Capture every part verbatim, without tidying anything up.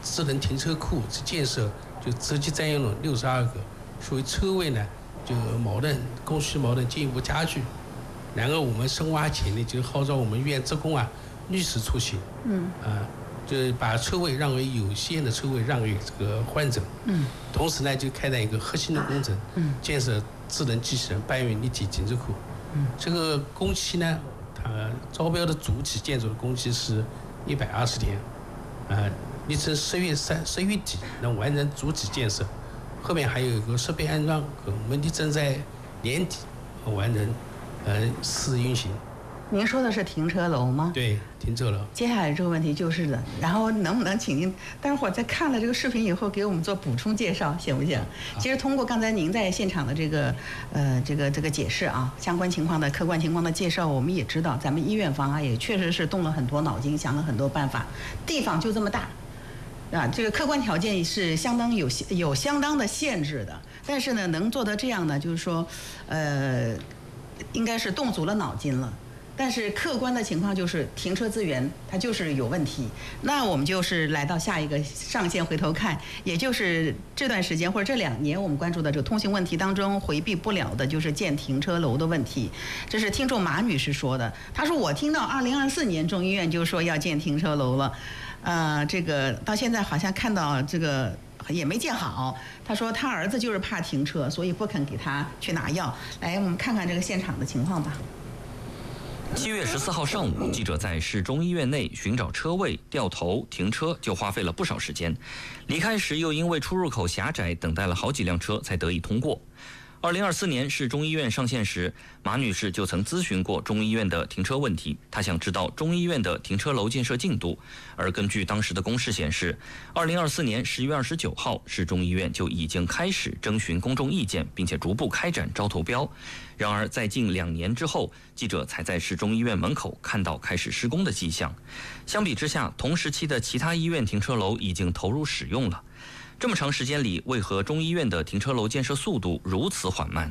智能停车库建设就直接占用了六十二个，所以车位呢就矛盾供需矛盾进一步加剧。然后我们深挖潜力，就号召我们医院职工啊律师出行，嗯啊，就是把车位让为有限的车位让给这个患者，嗯，同时呢就开展一个核心的工程，嗯，建设智能机器人搬运立体停车库，嗯，这个工期呢，它招标的主体建筑的工期是一百二十天，啊，力争十月三十月底能完成主体建设，后面还有一个设备安装，我们力争在年底完成。呃，试运行。 您说的是停车楼吗？ 对，停车楼。 接下来这个问题就是的，然后能不能请您待会儿在看了这个视频以后，给我们做补充介绍，行不行？其实通过刚才您在现场的这个呃这个这个解释啊，相关情况的客观情况的介绍，我们也知道，咱们医院方案也确实是动了很多脑筋，想了很多办法，地方就这么大。啊，这个客观条件是相当有有相当的限制的，但是呢，能做到这样呢，就是说，呃。应该是动足了脑筋了，但是客观的情况就是停车资源它就是有问题。那我们就是来到下一个上线回头看，也就是这段时间或者这两年我们关注的这个通行问题当中回避不了的就是建停车楼的问题。这是听众马女士说的，她说我听到二零二四年中医院就说要建停车楼了，呃，这个到现在好像看到这个。也没建好，他说他儿子就是怕停车，所以不肯给他去拿药。来，我们看看这个现场的情况吧。 七月十四号上午，记者在市中医院内寻找车位、掉头、停车，就花费了不少时间。离开时又因为出入口狭窄，等待了好几辆车才得以通过。二零二四年市中医院上线时，马女士就曾咨询过中医院的停车问题，她想知道中医院的停车楼建设进度。而根据当时的公示显示，二零二四年十月二十九号，市中医院就已经开始征询公众意见，并且逐步开展招投标。然而在近两年之后，记者才在市中医院门口看到开始施工的迹象。相比之下，同时期的其他医院停车楼已经投入使用了。这么长时间里，为何中医院的停车楼建设速度如此缓慢？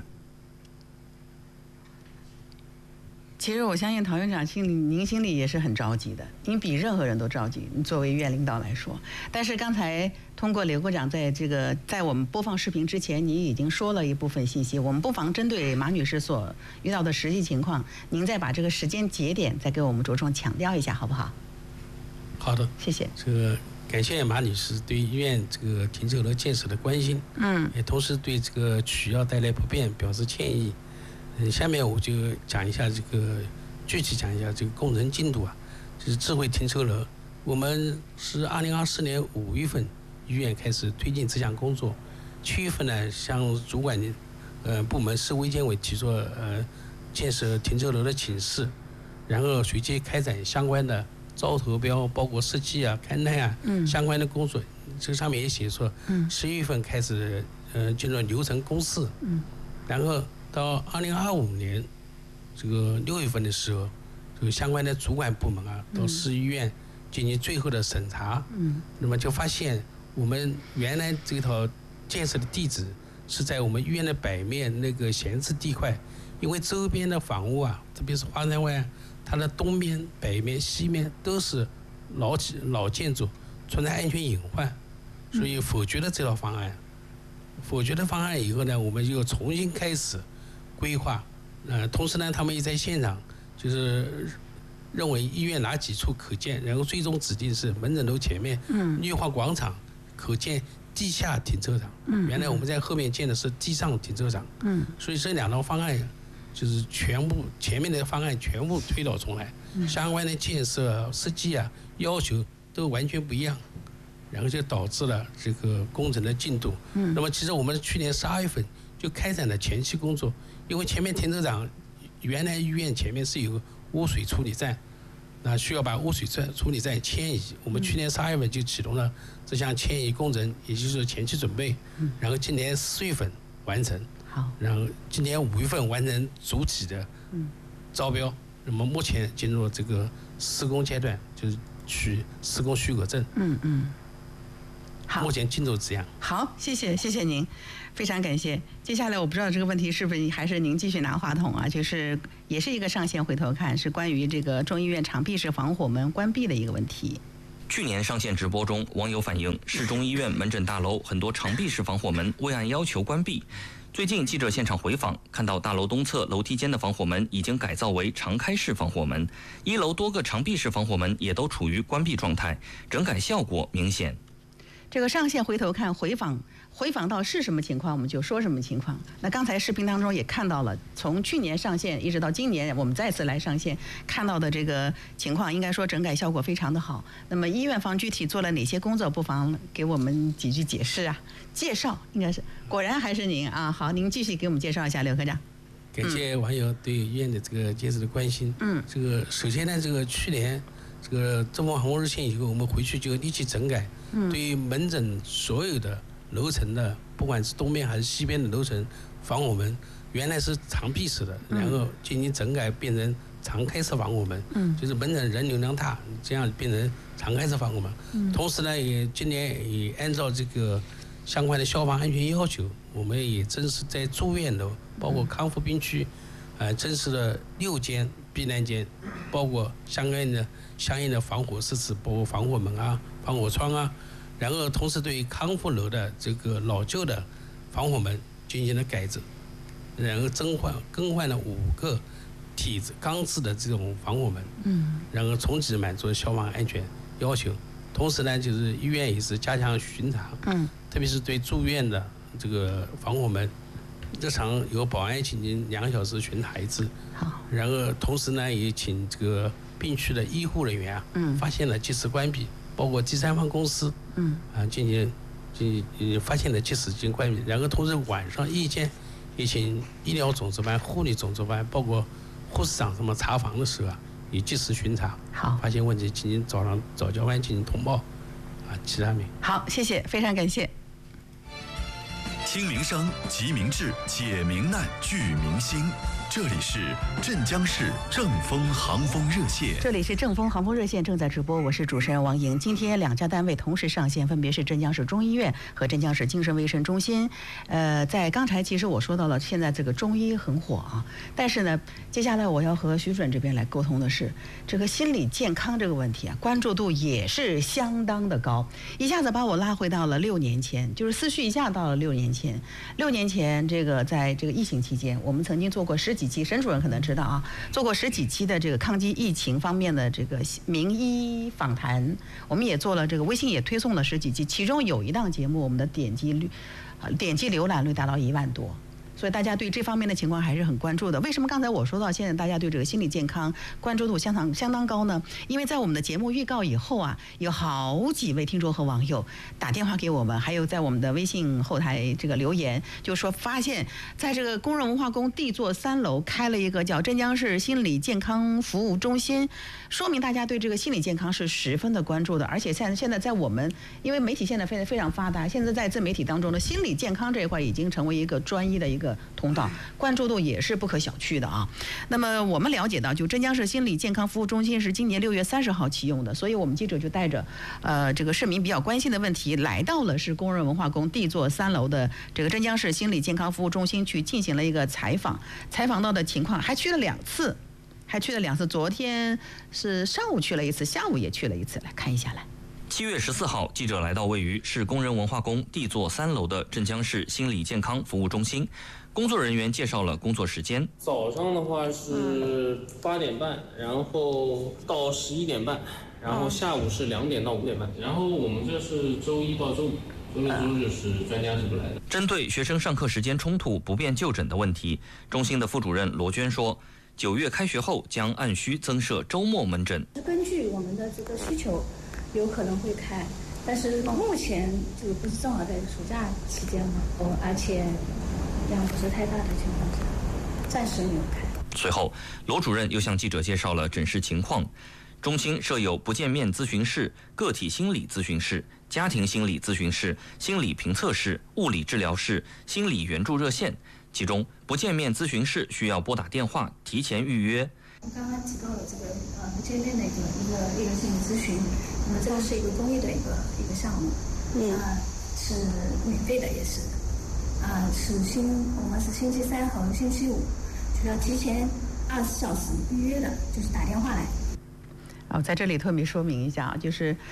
其实我相信陶院长心里，您心里也是很着急的，您比任何人都着急。你作为院领导来说，但是刚才通过刘科长在这个在我们播放视频之前，您已经说了一部分信息，我们不妨针对马女士所遇到的实际情况，您再把这个时间节点再给我们着重强调一下，好不好？ 好的， 谢谢。 这个。感谢马女士对医院这个停车楼建设的关心，嗯，也同时对这个取药带来不便表示歉意。嗯，下面我就讲一下这个具体讲一下这个工程进度啊，就是智慧停车楼。我们是二零二四年五月份医院开始推进这项工作，七月份呢向主管呃部门市卫健委提出呃建设停车楼的请示，然后随即开展相关的。招投标，包括设计啊、勘探啊、嗯、相关的工作，这上面也写说，十一月份开始，呃，进入流程公示，嗯，然后到二零二五年这个六月份的时候，这个相关的主管部门啊，到市医院进行最后的审查，嗯，那么就发现我们原来这套建设的地址是在我们医院的北面那个闲置地块，因为周边的房屋啊，特别是华山湾。它的东面、北面、西面都是老老建筑，存在安全隐患，所以否决了这套方案。否决了方案以后呢，我们又重新开始规划。呃，同时呢，他们也在现场就是认为医院哪几处可建，然后最终指定是门诊楼前面绿化广场可建地下停车场。原来我们在后面建的是地上停车场。所以这两套方案。就是全部前面的方案全部推倒重来，相关的建设设计啊要求都完全不一样，然后就导致了这个工程的进度。嗯，那么其实我们去年十二月份就开展了前期工作，因为前面停车场原来医院前面是有个污水处理站，那需要把污水站处理站迁移。我们去年十二月份就启动了这项迁移工程，也就是前期准备，然后今年四月份完成。好，然后今年五月份完成主体的招标，那么目前进入这个施工阶段，就是取施工许可证。嗯嗯。好，目前进度这样。 好，谢谢谢谢您，非常感谢。接下来我不知道这个问题是不是还是您继续拿话筒啊？就是也是一个上线回头看，是关于这个中医院长壁式防火门关闭的一个问题。 去年上线直播中，网友反映市中医院门诊大楼很多长壁式防火门未按要求关闭。最近记者现场回访，看到大楼东侧楼梯间的防火门已经改造为常开式防火门，一楼多个长壁式防火门也都处于关闭状态，整改效果明显。 这个上线回头看回访，回访到是什么情况，我们就说什么情况。那刚才视频当中也看到了，从去年上线一直到今年，我们再次来上线看到的这个情况，应该说整改效果非常的好。那么医院方具体做了哪些工作，不妨给我们几句解释啊？介绍应该是，果然还是您啊。好，您继续给我们介绍一下，刘科长。 感谢网友对医院的这个建设的关心。嗯，这个首先呢，这个去年这个中风航空热线以后，我们回去就立即整改。嗯，对于门诊所有的楼层的，不管是东边还是西边的楼层防火门，原来是长壁式的，然后进行整改变成常开式防火门。嗯，就是门诊人流量大，这样变成常开式防火门。嗯，同时呢，也今年也按照这个相关的消防安全要求，我们也正式在住院楼，包括康复病区，呃，正式的六间避难间，包括相应的相应的防火设施，包括防火门啊、防火窗啊。然后同时对于康复楼的这个老旧的防火门进行了改制，然后更换更换了五个体制钢制的这种防火门，嗯，然后从此满足消防安全要求。同时呢，就是医院也是加强巡查，嗯，特别是对住院的这个防火门，日常由保安进行两小时巡查一次。好，然后同时呢，也请这个病区的医护人员啊，嗯，发现了及时关闭。包括第三方公司，嗯，啊，进行进行发现的及时进行关闭，然后同时晚上夜间也请医疗总值班、护理总值班，包括护士长什么查房的时候啊，也及时巡查，好，发现问题进行早上早交班进行通报，啊，其他没。 好，谢谢，非常感谢。 听民生，急民治，解民难，聚民心。这里是镇江市正风航风热线， 这里是正风航风热线正在直播，我是主持人王莹。今天两家单位同时上线，分别是镇江市中医院和镇江市精神卫生中心。呃，在刚才其实我说到了，现在这个中医很火啊，但是呢，接下来我要和徐主任这边来沟通的是这个心理健康这个问题啊，关注度也是相当的高，一下子把我拉回到了六年前，就是思绪一下到了六年前。六年前，这个在这个疫情期间，我们曾经做过十几期，沈主任可能知道啊，做过十几期的这个抗击疫情方面的这个名医访谈，我们也做了这个微信也推送了十几期，其中有一档节目，我们的点击率、点击浏览率达到一万多。所以大家对这方面的情况还是很关注的。为什么刚才我说到现在大家对这个心理健康关注度相当相当高呢？因为在我们的节目预告以后啊，有好几位听众和网友打电话给我们，还有在我们的微信后台这个留言，就说发现在这个工人文化宫 D 座三楼开了一个叫镇江市心理健康服务中心，说明大家对这个心理健康是十分的关注的。而且现在现在在我们因为媒体现在非常非常发达，现在在自媒体当中的心理健康这一块已经成为一个专一的一个通道，关注度也是不可小觑的啊。那么我们了解到，就镇江市心理健康服务中心是今年六月三十号启用的，所以我们记者就带着呃这个市民比较关心的问题，来到了是工人文化宫 D 座三楼的这个镇江市心理健康服务中心去进行了一个采访，采访到的情况还去了两次，还去了两次，昨天是上午去了一次，下午也去了一次，来看一下来。 七月十四号，记者来到位于市工人文化宫 D 座三楼的镇江市心理健康服务中心，工作人员介绍了工作时间。 早上的话是八点半，然后到十一点半，然后下午是两点到五点半，然后我们这是周一到周五。周六周日是专家是不来的。 针对学生上课时间冲突不便就诊的问题，中心的副主任罗娟说，九月开学后将按需增设周末门诊。 根据我们的这个需求，有可能会开，但是目前这个不是正好在暑假期间嘛，而且量不是太大的情况下，暂时没有开。 随后，罗主任又向记者介绍了诊室情况。中心设有不见面咨询室、个体心理咨询室、家庭心理咨询室、心理评测室、物理治疗室、心理援助热线。其中，不见面咨询室需要拨打电话提前预约。 刚刚提到了这个呃不见面的一个一个一个心理咨询，那么这个是一个公益的一个一个项目，嗯，呃、是免费的，也是，啊、呃，是星我们是星期三和星期五，就要提前二十四小时预约的，就是打电话来。 哦，在这里特别说明一下，就是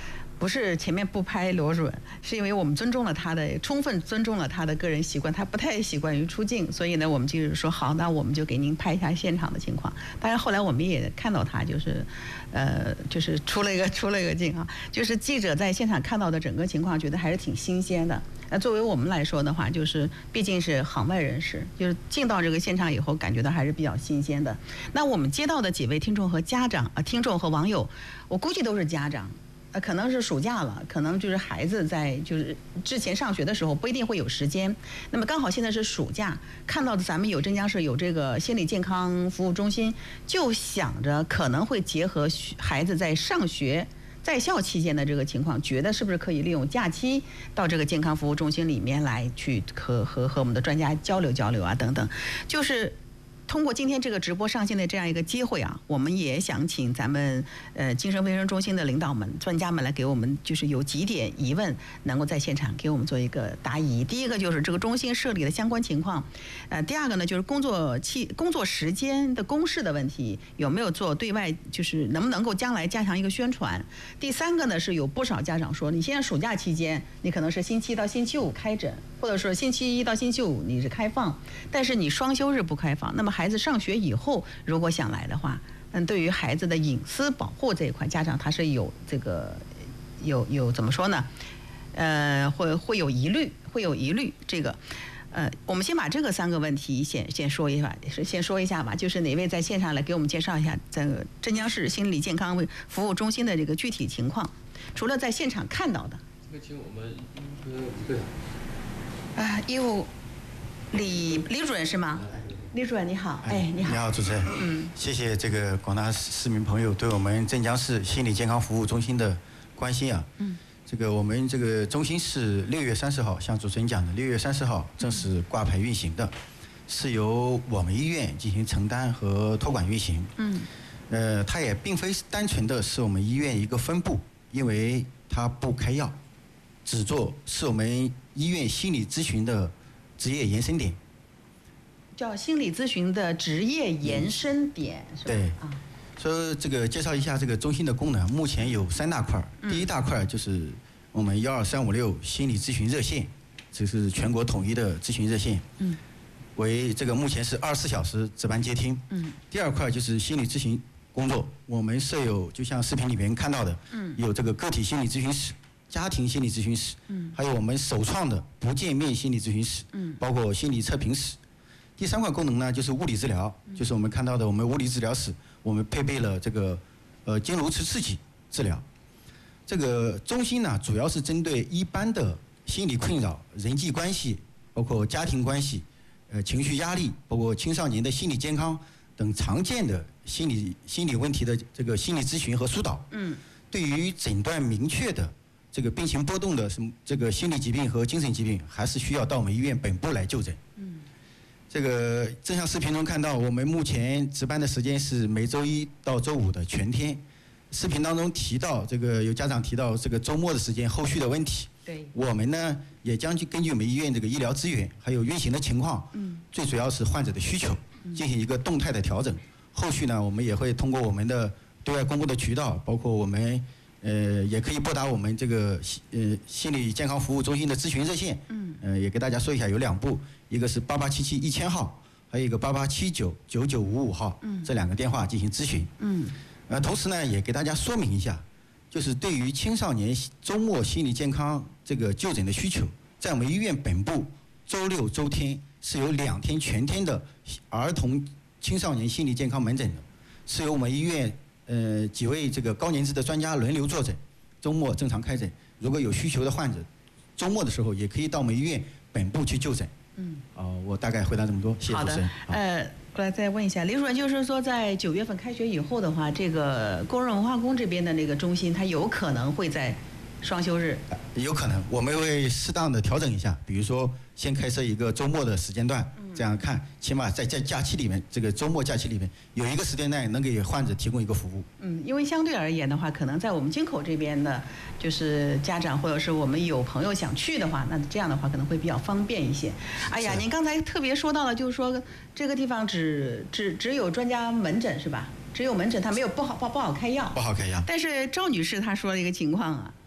不是前面不拍罗主任，是因为我们尊重了他的，充分尊重了他的个人习惯，他不太习惯于出镜，所以呢，我们就是说好，那我们就给您拍一下现场的情况。当然后来我们也看到他就是，呃，就是出了一个出了一个镜啊，就是记者在现场看到的整个情况，觉得还是挺新鲜的。那作为我们来说的话，就是毕竟是行外人士，就是进到这个现场以后，感觉到还是比较新鲜的。那我们接到的几位听众和家长啊，听众和网友，我估计都是家长。呃，可能是暑假了，可能就是孩子在就是之前上学的时候不一定会有时间，那么刚好现在是暑假，看到的咱们有镇江市有这个心理健康服务中心，就想着可能会结合孩子在上学在校期间的这个情况，觉得是不是可以利用假期到这个健康服务中心里面来去和和和我们的专家交流交流啊等等，就是。通过今天这个直播上线的这样一个机会啊，我们也想请咱们呃精神卫生中心的领导们、专家们来给我们，就是有几点疑问，能够在现场给我们做一个答疑。第一个就是这个中心设立的相关情况，呃，第二个呢就是工作期、工作时间的公示的问题，有没有做对外，就是能不能够将来加强一个宣传。第三个呢是有不少家长说，你现在暑假期间，你可能是星期一到星期五开诊，或者说星期一到星期五你是开放，但是你双休日不开放，那么孩子上学以后如果想来的话，嗯，对于孩子的隐私保护这一块，家长他是有这个有有怎么说呢？呃，会会有疑虑，会有疑虑。这个，呃，我们先把这个三个问题先先说一下，先说一下吧。就是哪位在线上来给我们介绍一下这个镇江市心理健康服务中心的这个具体情况？除了在现场看到的， 这个请我们一个啊，医务李李主任是吗？李主任你好，哎，你好， 你好，主持人，嗯，谢谢这个广大市民朋友对我们镇江市心理健康服务中心的关心啊，嗯，这个我们这个中心是六月三十号，像主持人讲的，六月三十号正式挂牌运行的，是由我们医院进行承担和托管运行，嗯，呃，它也并非单纯的是我们医院一个分部，因为它不开药，只做是我们医院心理咨询的职业延伸点。 叫心理咨询的职业延伸点，是吧？ 对，啊，所以这个介绍一下这个中心的功能，目前有三大块，第一大块就是我们幺二三五六心理咨询热线，这是全国统一的咨询热线，嗯，为这个目前是二十四小时值班接听，嗯，第二块就是心理咨询工作，我们设有就像视频里面看到的，嗯，有这个个体心理咨询室、家庭心理咨询室，嗯，还有我们首创的不见面心理咨询室，嗯，包括心理测评室。第三块功能呢，就是物理治疗，就是我们看到的我们物理治疗室，我们配备了这个呃经颅磁刺激治疗。这个中心呢，主要是针对一般的心理困扰、人际关系，包括家庭关系、呃情绪压力，包括青少年的心理健康等常见的心理心理问题的这个心理咨询和疏导。嗯。对于诊断明确的这个病情波动的什么这个心理疾病和精神疾病，还是需要到我们医院本部来就诊。嗯。这个正像视频中看到，我们目前值班的时间是每周一到周五的全天。视频当中提到，这个有家长提到这个周末的时间后续的问题。对。我们呢也将去根据我们医院这个医疗资源还有运行的情况，嗯，最主要是患者的需求，进行一个动态的调整。后续呢，我们也会通过我们的对外公布的渠道，包括我们呃也可以拨打我们这个呃心理健康服务中心的咨询热线。嗯。呃，也给大家说一下，有两部。一个是八八七七一千号，还有一个八八七九九九五五号，嗯，这两个电话进行咨询。嗯，呃，同时呢，也给大家说明一下，就是对于青少年周末心理健康这个就诊的需求，在我们医院本部周六周天是有两天全天的儿童青少年心理健康门诊的，是由我们医院呃几位这个高年资的专家轮流坐诊，周末正常开诊。如果有需求的患者，周末的时候也可以到我们医院本部去就诊。嗯，哦，我大概回答这么多，谢谢主持人。 好的，呃，过来再问一下，李主任，就是说在九月份开学以后的话，这个工人文化宫这边的那个中心，它有可能会在双休日？ 有可能，我们会适当的调整一下，比如说先开设一个周末的时间段，这样看，起码在在假期里面，这个周末假期里面有一个时间段能给患者提供一个服务。 嗯，因为相对而言的话，可能在我们京口这边的，就是家长或者是我们有朋友想去的话，那这样的话可能会比较方便一些。哎呀，您刚才特别说到了，就是说这个地方只只只有专家门诊是吧？只有门诊，它没有不好不不好开药。 不好开药。 但是赵女士她说了一个情况啊。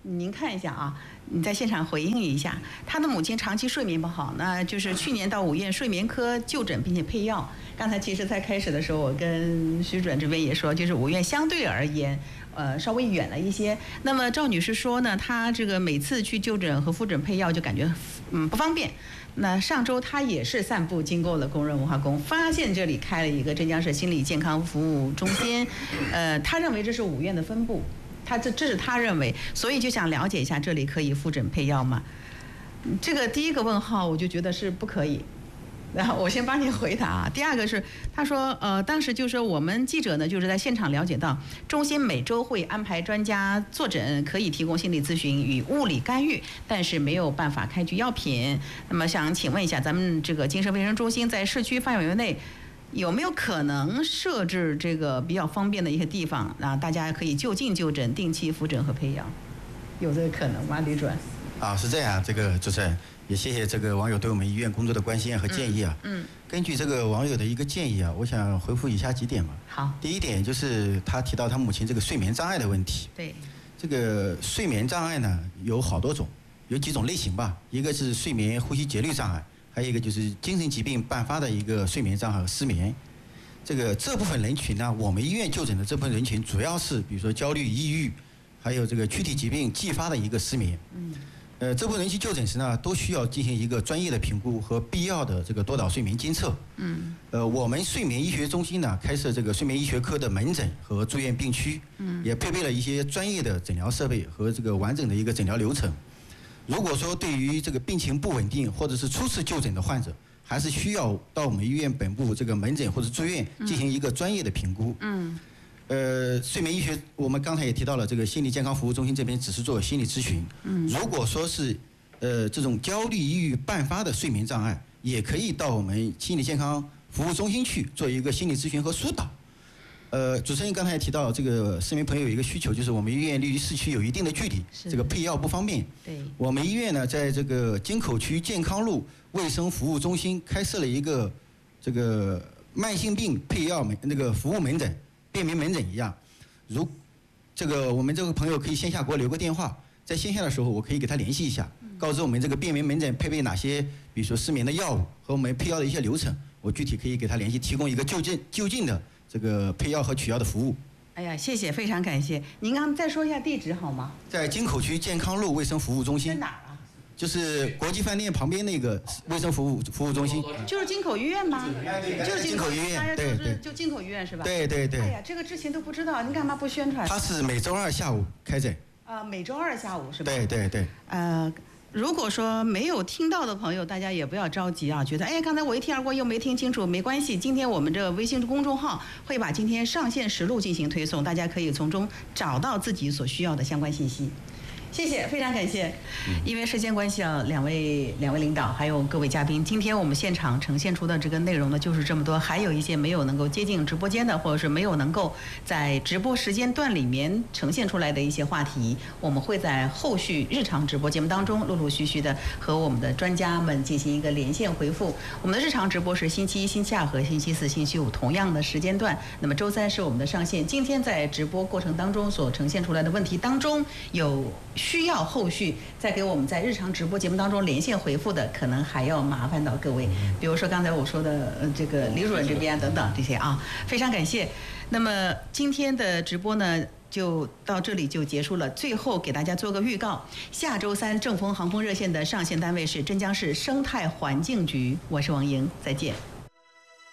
您看一下啊，你在现场回应一下，他的母亲长期睡眠不好，那就是去年到五院睡眠科就诊并且配药。刚才其实在开始的时候，我跟徐主任这边也说，就是五院相对而言，呃，稍微远了一些。那么赵女士说呢，她这个每次去就诊和复诊配药就感觉嗯不方便。那上周她也是散步经过了工人文化宫，发现这里开了一个镇江市心理健康服务中心，呃，她认为这是五院的分部。他这这是他认为，所以就想了解一下这里可以复诊配药吗？这个第一个问号我就觉得是不可以，然后我先帮你回答啊。第二个是他说呃当时就是我们记者呢就是在现场了解到，中心每周会安排专家坐诊，可以提供心理咨询与物理干预，但是没有办法开具药品。那么想请问一下，咱们这个精神卫生中心在市区范围内有没有可能设置这个比较方便的一些地方啊？大家可以就近就诊、定期复诊和配药，有这个可能吗？李主任？ 啊，是这样，这个主持人也谢谢这个网友对我们医院工作的关心和建议啊。嗯。嗯根据这个网友的一个建议啊，我想回复以下几点嘛。 好。 第一点就是他提到他母亲这个睡眠障碍的问题。 对。 这个睡眠障碍呢有好多种，有几种类型吧。一个是睡眠呼吸节律障碍。还有一个就是精神疾病伴发的一个睡眠障碍和失眠，这个这部分人群呢，我们医院就诊的这部分人群主要是比如说焦虑、抑郁，还有这个躯体疾病继发的一个失眠。嗯。呃，这部分人群就诊时呢，都需要进行一个专业的评估和必要的这个多导睡眠监测。嗯。呃，我们睡眠医学中心呢，开设这个睡眠医学科的门诊和住院病区，嗯，也配备了一些专业的诊疗设备和这个完整的一个诊疗流程。如果说对于这个病情不稳定或者是初次就诊的患者，还是需要到我们医院本部这个门诊或者住院进行一个专业的评估。嗯。呃，睡眠医学我们刚才也提到了，这个心理健康服务中心这边只是做心理咨询。嗯。如果说是呃这种焦虑、抑郁伴发的睡眠障碍，也可以到我们心理健康服务中心去做一个心理咨询和疏导。呃，主持人刚才也提到，这个市民朋友有一个需求，就是我们医院离市区有一定的距离，这个配药不方便。 对。 我们医院呢，在这个京口区健康路卫生服务中心开设了一个这个慢性病配药门那个服务门诊，便民门诊一样。如这个我们这个朋友可以线下给我留个电话，在线下的时候我可以给他联系一下，告知我们这个便民门诊配备哪些，比如说失眠的药物和我们配药的一些流程，我具体可以给他联系，提供一个就近就近的。这个配药和取药的服务。 哎呀，谢谢，非常感谢。您刚刚再说一下地址好吗？ 在京口区健康路卫生服务中心。 在哪儿啊？ 就是国际饭店旁边那个卫生服务服务中心。 就是京口医院吗？就是京口医院，对对， 就京口医院是吧？ 对对对。 哎呀，这个之前都不知道，您干嘛不宣传？ 他是每周二下午开诊。 啊，每周二下午是吧？ 对对对。 呃。如果说没有听到的朋友，大家也不要着急啊，觉得哎，刚才我一听而过又没听清楚，没关系。今天我们这个微信公众号会把今天上线实录进行推送，大家可以从中找到自己所需要的相关信息。谢谢，非常感谢。因为时间关系啊，两位两位领导还有各位嘉宾，今天我们现场呈现出的这个内容呢，就是这么多，还有一些没有能够接近直播间的，或者是没有能够在直播时间段里面呈现出来的一些话题，我们会在后续日常直播节目当中陆陆续续的和我们的专家们进行一个连线回复。我们的日常直播是星期一、星期二和星期四、星期五同样的时间段，那么周三是我们的上线。今天在直播过程当中所呈现出来的问题当中，有需要后续再给我们在日常直播节目当中连线回复的，可能还要麻烦到各位，比如说刚才我说的呃这个李主任这边等等这些啊，非常感谢。那么今天的直播呢就到这里就结束了。最后给大家做个预告，下周三正风航空热线的上线单位是镇江市生态环境局，我是王莹，再见。